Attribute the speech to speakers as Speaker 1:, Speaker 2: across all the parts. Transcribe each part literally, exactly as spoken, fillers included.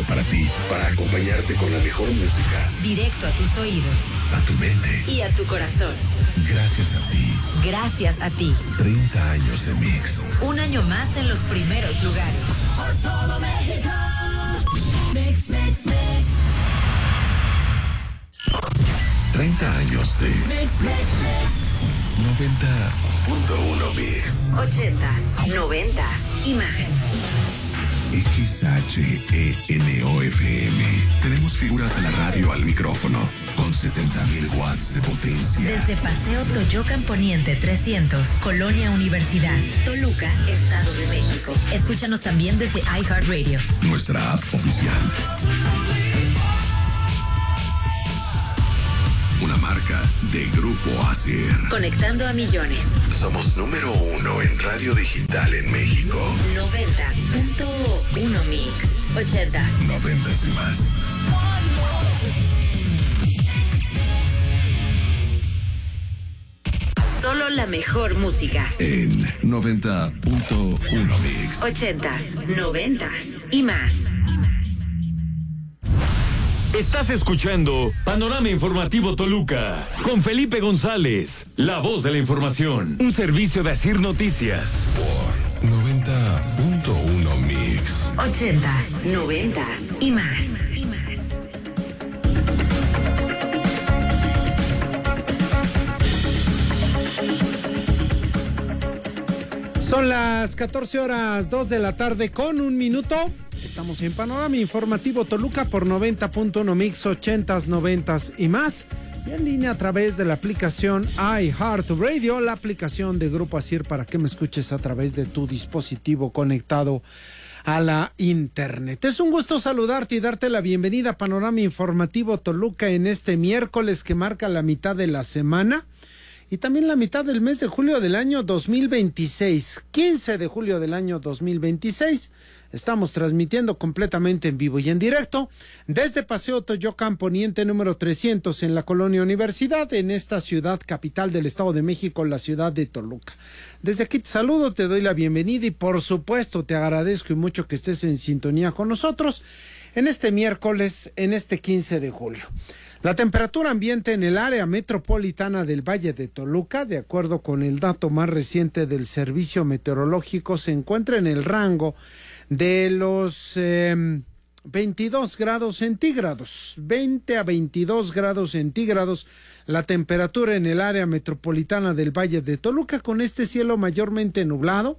Speaker 1: para ti, para acompañarte con la mejor música.
Speaker 2: Directo a tus oídos.
Speaker 1: A tu mente.
Speaker 2: Y a tu corazón.
Speaker 1: Gracias a ti.
Speaker 2: Gracias a ti.
Speaker 1: treinta años de Mix.
Speaker 2: Un año más en los primeros lugares.
Speaker 3: Por todo México. Mix, mix, mix.
Speaker 1: treinta años de
Speaker 3: Mix, mix, mix.
Speaker 1: noventa punto uno Mix.
Speaker 2: ochentas, noventas y más.
Speaker 1: X H E N O F M. Tenemos figuras de la radio al micrófono con setenta mil watts de potencia.
Speaker 2: Desde Paseo Toyocan Poniente trescientos, Colonia Universidad, Toluca, Estado de México. Escúchanos también desde iHeartRadio.
Speaker 1: Nuestra app oficial. Una marca de Grupo Acer.
Speaker 2: Conectando a millones.
Speaker 1: Somos número uno en radio digital en México.
Speaker 2: noventa punto uno Mix. ochentas.
Speaker 1: Noventas y más.
Speaker 2: Solo la mejor música.
Speaker 1: En noventa punto uno Mix.
Speaker 2: ochentas, noventas y más.
Speaker 4: Estás escuchando Panorama Informativo Toluca con Felipe González, la voz de la información, un servicio de Asir Noticias.
Speaker 1: Por noventa punto uno Mix.
Speaker 2: ochentas, noventas y más.
Speaker 5: Son las catorce horas dos de la tarde con un minuto. Estamos en Panorama Informativo Toluca por noventa punto uno Mix, ochentas, noventas y más. Y en línea a través de la aplicación iHeartRadio, la aplicación de Grupo Asir para que me escuches a través de tu dispositivo conectado a la internet. Es un gusto saludarte y darte la bienvenida a Panorama Informativo Toluca en este miércoles que marca la mitad de la semana. Y también la mitad del mes de julio del año dos mil veintiséis, quince de julio del año dos mil veintiséis. Estamos transmitiendo completamente en vivo y en directo desde Paseo Toyocan Poniente número trescientos en la Colonia Universidad, en esta ciudad capital del Estado de México, la ciudad de Toluca. Desde aquí te saludo, te doy la bienvenida y por supuesto te agradezco y mucho que estés en sintonía con nosotros en este miércoles, en este quince de julio. La temperatura ambiente en el área metropolitana del Valle de Toluca, de acuerdo con el dato más reciente del Servicio Meteorológico, se encuentra en el rango de los eh, veintidós grados centígrados, veinte a veintidós grados centígrados, la temperatura en el área metropolitana del Valle de Toluca, con este cielo mayormente nublado,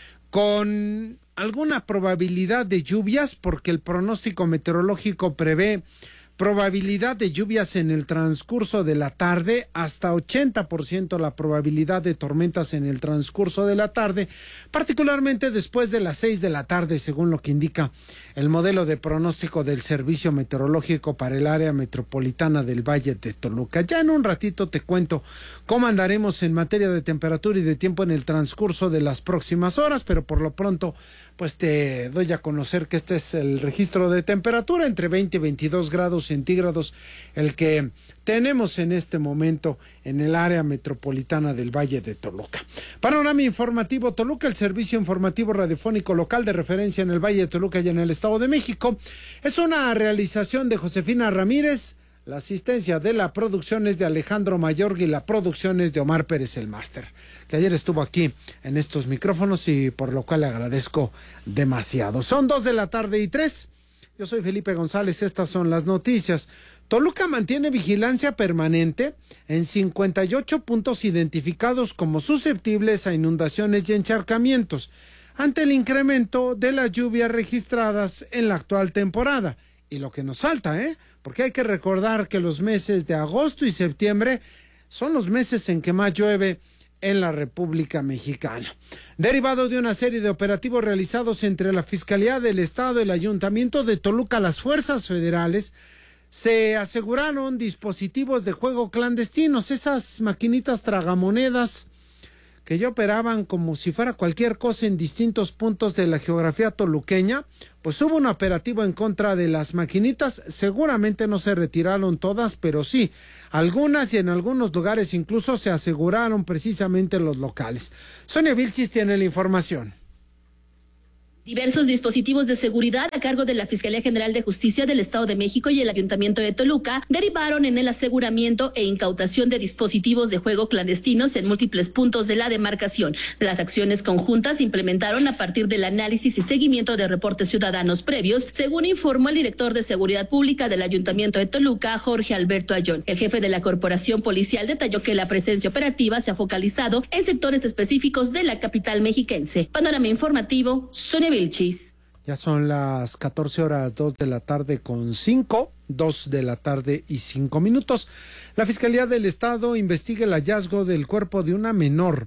Speaker 5: con alguna probabilidad de lluvias, porque el pronóstico meteorológico prevé probabilidad de lluvias en el transcurso de la tarde, hasta ochenta por ciento la probabilidad de tormentas en el transcurso de la tarde, particularmente después de las seis de la tarde, según lo que indica el modelo de pronóstico del Servicio Meteorológico para el área metropolitana del Valle de Toluca. Ya en un ratito te cuento cómo andaremos en materia de temperatura y de tiempo en el transcurso de las próximas horas, pero por lo pronto pues te doy a conocer que este es el registro de temperatura entre veinte y veintidós grados centígrados, el que tenemos en este momento en el área metropolitana del Valle de Toluca. Panorama Informativo Toluca, el servicio informativo radiofónico local de referencia en el Valle de Toluca y en el Estado de México. Es una realización de Josefina Ramírez. La asistencia de la producción es de Alejandro Mayorga y la producción es de Omar Pérez, el máster, que ayer estuvo aquí en estos micrófonos y por lo cual le agradezco demasiado. Son dos de la tarde y tres. Yo soy Felipe González, estas son las noticias. Toluca mantiene vigilancia permanente en cincuenta y ocho puntos identificados como susceptibles a inundaciones y encharcamientos, ante el incremento de las lluvias registradas en la actual temporada. Y lo que nos falta, ¿eh? Porque hay que recordar que los meses de agosto y septiembre son los meses en que más llueve en la República Mexicana. Derivado de una serie de operativos realizados entre la Fiscalía del Estado, el Ayuntamiento de Toluca, las fuerzas federales, se aseguraron dispositivos de juego clandestinos, esas maquinitas tragamonedas que ya operaban como si fuera cualquier cosa en distintos puntos de la geografía toluqueña. Pues hubo un operativo en contra de las maquinitas, seguramente no se retiraron todas, pero sí, algunas, y en algunos lugares incluso se aseguraron precisamente los locales. Sonia Vilchis tiene la información.
Speaker 6: Diversos dispositivos de seguridad a cargo de la Fiscalía General de Justicia del Estado de México y el Ayuntamiento de Toluca derivaron en el aseguramiento e incautación de dispositivos de juego clandestinos en múltiples puntos de la demarcación. Las acciones conjuntas se implementaron a partir del análisis y seguimiento de reportes ciudadanos previos, según informó el director de Seguridad Pública del Ayuntamiento de Toluca, Jorge Alberto Ayón. El jefe de la Corporación Policial detalló que la presencia operativa se ha focalizado en sectores específicos de la capital mexiquense. Panorama informativo, Sonia Vilchis.
Speaker 5: Ya son las catorce horas dos de la tarde con cinco, dos de la tarde y cinco minutos. La Fiscalía del Estado investiga el hallazgo del cuerpo de una menor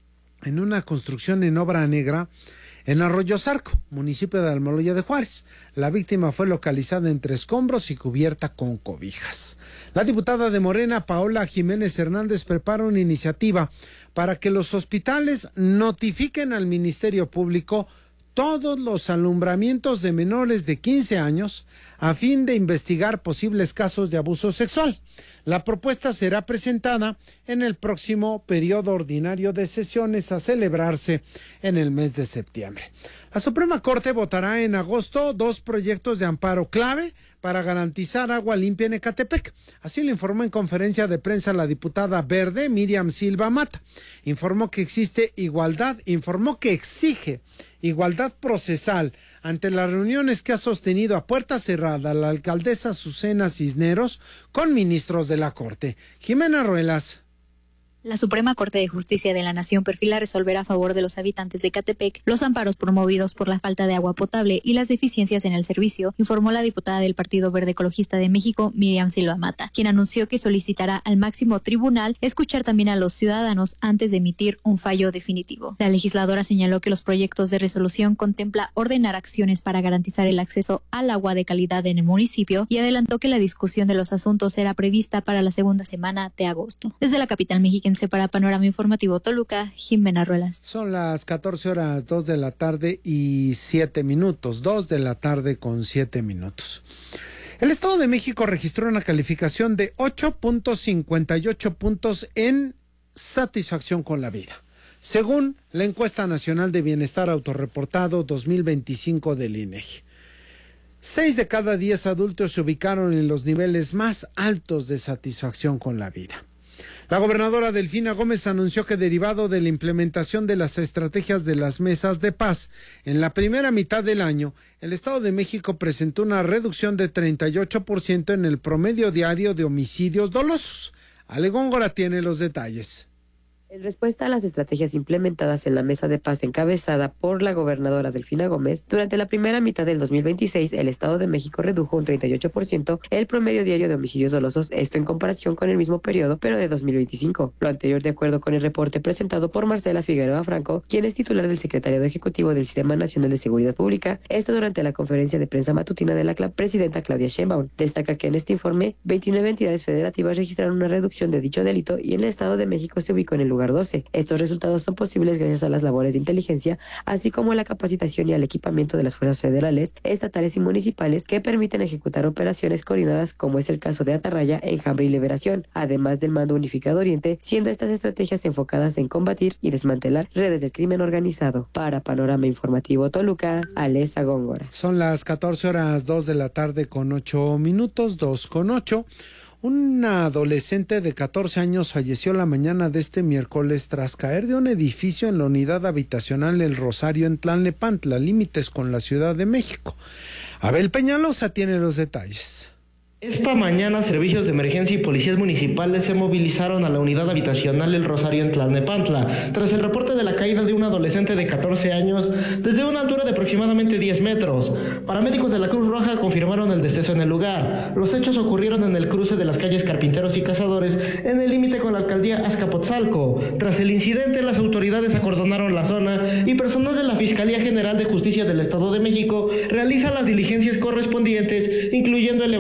Speaker 5: en una construcción en obra negra en Arroyo Zarco, municipio de Almoloya de Juárez. La víctima fue localizada entre escombros y cubierta con cobijas. La diputada de Morena, Paola Jiménez Hernández, prepara una iniciativa para que los hospitales notifiquen al Ministerio Público todos los alumbramientos de menores de quince años a fin de investigar posibles casos de abuso sexual. La propuesta será presentada en el próximo periodo ordinario de sesiones a celebrarse en el mes de septiembre. La Suprema Corte votará en agosto dos proyectos de amparo clave para garantizar agua limpia en Ecatepec. Así lo informó en conferencia de prensa la diputada verde Miriam Silva Mata. Informó que existe igualdad, informó que exige igualdad procesal ante las reuniones que ha sostenido a puerta cerrada la alcaldesa Azucena Cisneros con ministros de la Corte. Jimena Ruelas.
Speaker 7: La Suprema Corte de Justicia de la Nación perfila resolver a favor de los habitantes de Ecatepec los amparos promovidos por la falta de agua potable y las deficiencias en el servicio, informó la diputada del Partido Verde Ecologista de México, Miriam Silva Mata, quien anunció que solicitará al máximo tribunal escuchar también a los ciudadanos antes de emitir un fallo definitivo. La legisladora señaló que los proyectos de resolución contempla ordenar acciones para garantizar el acceso al agua de calidad en el municipio y adelantó que la discusión de los asuntos será prevista para la segunda semana de agosto. Desde la capital mexiquense para Panorama Informativo Toluca, Jimena Ruelas.
Speaker 5: Son las catorce horas dos de la tarde y siete minutos, dos de la tarde con siete minutos. El Estado de México registró una calificación de ocho punto cincuenta y ocho puntos en satisfacción con la vida, según la Encuesta Nacional de Bienestar Autorreportado dos mil veinticinco del INEGI. Seis de cada diez adultos se ubicaron en los niveles más altos de satisfacción con la vida. La gobernadora Delfina Gómez anunció que derivado de la implementación de las estrategias de las mesas de paz en la primera mitad del año, el Estado de México presentó una reducción de treinta y ocho por ciento en el promedio diario de homicidios dolosos. Ale Góngora tiene los detalles.
Speaker 8: En respuesta a las estrategias implementadas en la mesa de paz encabezada por la gobernadora Delfina Gómez, durante la primera mitad del dos mil veintiséis, el Estado de México redujo un treinta y ocho por ciento el promedio diario de homicidios dolosos, esto en comparación con el mismo periodo, pero de dos mil veinticinco. Lo anterior de acuerdo con el reporte presentado por Marcela Figueroa Franco, quien es titular del Secretariado Ejecutivo del Sistema Nacional de Seguridad Pública, esto durante la conferencia de prensa matutina de la presidenta Claudia Sheinbaum. Destaca que en este informe, veintinueve entidades federativas registraron una reducción de dicho delito y el Estado de México se ubicó en el lugar doce. Estos resultados son posibles gracias a las labores de inteligencia, así como a la capacitación y al equipamiento de las fuerzas federales, estatales y municipales que permiten ejecutar operaciones coordinadas, como es el caso de Atarraya, Enjambre y Liberación, además del Mando Unificado Oriente, siendo estas estrategias enfocadas en combatir y desmantelar redes del crimen organizado. Para Panorama Informativo Toluca, Alesa Góngora.
Speaker 5: Son las catorce horas dos de la tarde con ocho minutos, dos con ocho. Una adolescente de catorce años falleció la mañana de este miércoles tras caer de un edificio en la unidad habitacional El Rosario en Tlalnepantla, límites con la Ciudad de México. Abel Peñalosa tiene los detalles.
Speaker 9: Esta mañana, servicios de emergencia y policías municipales se movilizaron a la unidad habitacional El Rosario en Tlalnepantla, tras el reporte de la caída de un adolescente de catorce años desde una altura de aproximadamente diez metros. Paramédicos de la Cruz Roja confirmaron el deceso en el lugar. Los hechos ocurrieron en el cruce de las calles Carpinteros y Cazadores, en el límite con la alcaldía Azcapotzalco. Tras el incidente, las autoridades acordonaron la zona y personal de la Fiscalía General de Justicia del Estado de México realiza las diligencias correspondientes, incluyendo el levantamiento de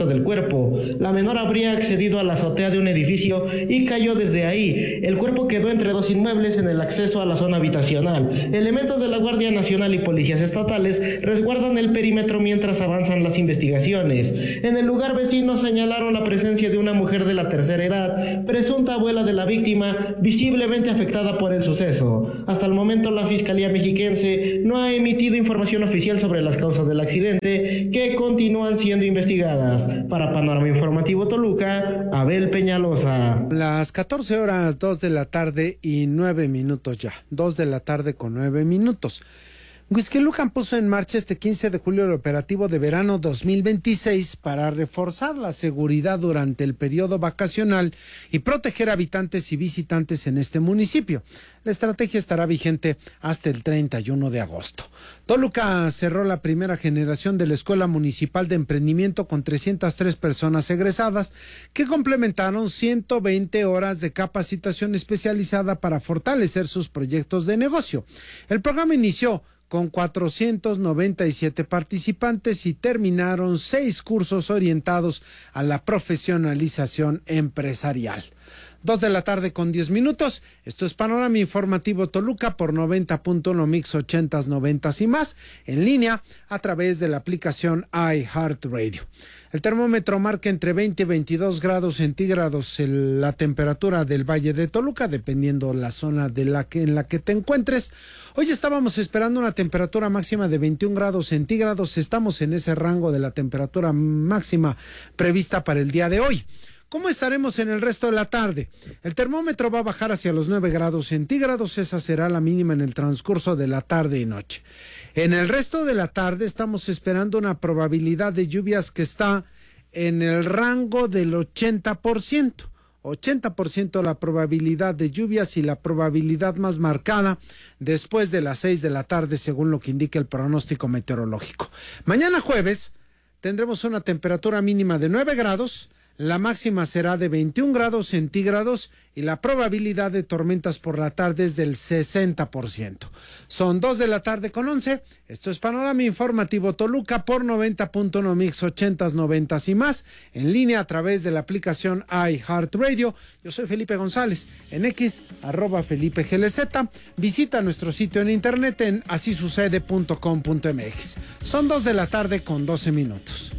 Speaker 9: del cuerpo. La menor habría accedido a la azotea de un edificio y cayó desde ahí. El cuerpo quedó entre dos inmuebles en el acceso a la zona habitacional. Elementos de la Guardia Nacional y policías estatales resguardan el perímetro mientras avanzan las investigaciones. En el lugar, vecinos señalaron la presencia de una mujer de la tercera edad, presunta abuela de la víctima, visiblemente afectada por el suceso. Hasta el momento, la Fiscalía Mexiquense no ha emitido información oficial sobre las causas del accidente, que continúan siendo investigadas. Para Panorama Informativo Toluca, Abel Peñalosa.
Speaker 5: Las catorce horas, dos de la tarde y nueve minutos ya. dos de la tarde con nueve minutos. Huixquilucan puso en marcha este quince de julio el operativo de verano dos mil veintiséis para reforzar la seguridad durante el periodo vacacional y proteger habitantes y visitantes en este municipio. La estrategia estará vigente hasta el treinta y uno de agosto. Toluca cerró la primera generación de la Escuela Municipal de Emprendimiento con trescientas tres personas egresadas que complementaron ciento veinte horas de capacitación especializada para fortalecer sus proyectos de negocio. El programa inició con cuatrocientos noventa y siete participantes y terminaron seis cursos orientados a la profesionalización empresarial. Dos de la tarde con diez minutos. Esto es Panorama Informativo Toluca por noventa punto uno Mix ochentas, noventas y más, en línea a través de la aplicación iHeartRadio. El termómetro marca entre veinte y veintidós grados centígrados el, la temperatura del Valle de Toluca, dependiendo la zona de la que, en la que te encuentres. Hoy estábamos esperando una temperatura máxima de veintiún grados centígrados. Estamos en ese rango de la temperatura máxima prevista para el día de hoy. ¿Cómo estaremos en el resto de la tarde? El termómetro va a bajar hacia los nueve grados centígrados, esa será la mínima en el transcurso de la tarde y noche. En el resto de la tarde estamos esperando una probabilidad de lluvias que está en el rango del ochenta por ciento. ochenta por ciento la probabilidad de lluvias y la probabilidad más marcada después de las seis de la tarde, según lo que indica el pronóstico meteorológico. Mañana jueves tendremos una temperatura mínima de nueve grados, la máxima será de veintiún grados centígrados y la probabilidad de tormentas por la tarde es del sesenta por ciento. Son dos de la tarde con once. Esto es Panorama Informativo Toluca por noventa punto uno Mix ochentas, noventas y más, en línea a través de la aplicación iHeartRadio. Yo soy Felipe González, en X, arroba Felipe G L Z. Visita nuestro sitio en internet en así sucede punto com punto m x. Son dos de la tarde con doce minutos.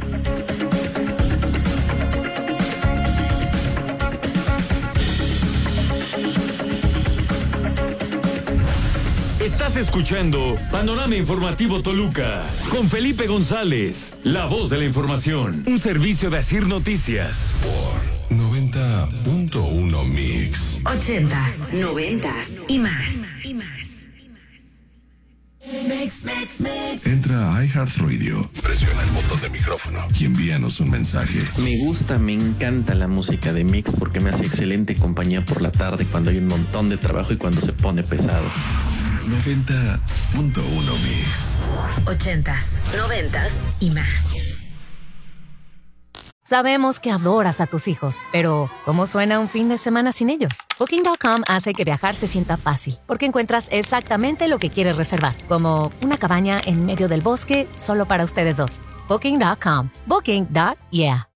Speaker 4: Estás escuchando Panorama Informativo Toluca con Felipe González, la voz de la información. Un servicio de Asir Noticias.
Speaker 1: Por noventa punto uno Mix.
Speaker 2: Ochentas, noventas y más.
Speaker 3: Mix, mix, mix.
Speaker 1: Entra a iHeartRadio, presiona el botón de micrófono y envíanos un mensaje.
Speaker 10: Me gusta, me encanta la música de Mix porque me hace excelente compañía por la tarde cuando hay un montón de trabajo y cuando se pone pesado.
Speaker 1: noventa punto uno Mix.
Speaker 2: Ochentas, noventas y más.
Speaker 11: Sabemos que adoras a tus hijos, pero ¿cómo suena un fin de semana sin ellos? Booking punto com hace que viajar se sienta fácil, porque encuentras exactamente lo que quieres reservar, como una cabaña en medio del bosque solo para ustedes dos. Booking punto com. Booking. Yeah.